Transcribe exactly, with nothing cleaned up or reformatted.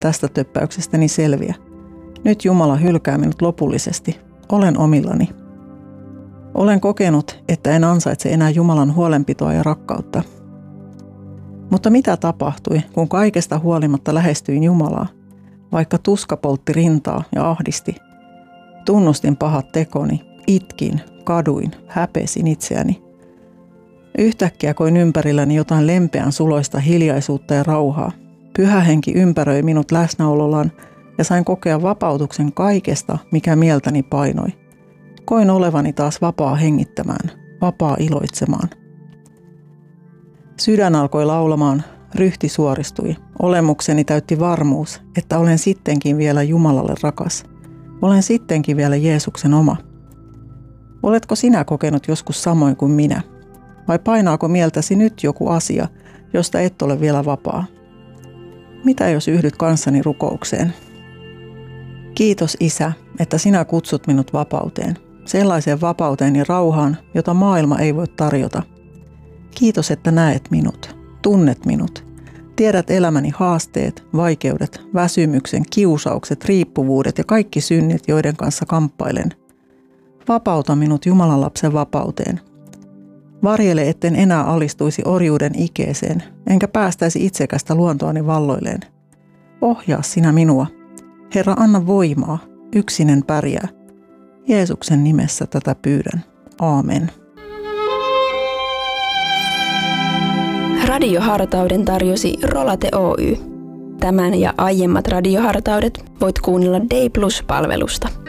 tästä töppäyksestäni selviä. Nyt Jumala hylkää minut lopullisesti. Olen omillani. Olen kokenut, että en ansaitse enää Jumalan huolenpitoa ja rakkautta. Mutta mitä tapahtui, kun kaikesta huolimatta lähestyin Jumalaa, vaikka tuska poltti rintaa ja ahdisti? Tunnustin pahat tekoni, itkin, kaduin, häpesin itseäni. Yhtäkkiä koin ympärilläni jotain lempeän suloista hiljaisuutta ja rauhaa. Pyhä henki ympäröi minut läsnäolollaan ja sain kokea vapautuksen kaikesta, mikä mieltäni painoi. Koin olevani taas vapaa hengittämään, vapaa iloitsemaan. Sydän alkoi laulamaan, ryhti suoristui. Olemukseni täytti varmuus, että olen sittenkin vielä Jumalalle rakas. Olen sittenkin vielä Jeesuksen oma. Oletko sinä kokenut joskus samoin kuin minä? Vai painaako mieltäsi nyt joku asia, josta et ole vielä vapaa? Mitä jos yhdyt kanssani rukoukseen? Kiitos Isä, että sinä kutsut minut vapauteen. Sellaiseen vapauteen ja rauhaan, jota maailma ei voi tarjota. Kiitos, että näet minut, tunnet minut. Tiedät elämäni haasteet, vaikeudet, väsymyksen, kiusaukset, riippuvuudet ja kaikki synnit, joiden kanssa kamppailen. Vapauta minut Jumalan lapsen vapauteen. Varjele, etten enää alistuisi orjuuden ikeeseen, enkä päästäisi itsekästä luontoani valloilleen. Ohjaa sinä minua. Herra, anna voimaa, yksinen pärjää. Jeesuksen nimessä tätä pyydän. Aamen. Radiohartauden tarjosi Rolate Oy. Tämän ja aiemmat radiohartaudet voit kuunnella Day Plus-palvelusta.